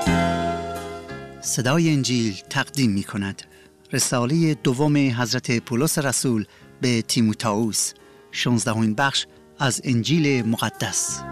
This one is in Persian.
صدای انجیل تقدیم می کند رساله دوم حضرت پولس رسول به تیموتائوس، 16مین بخش از انجیل مقدس.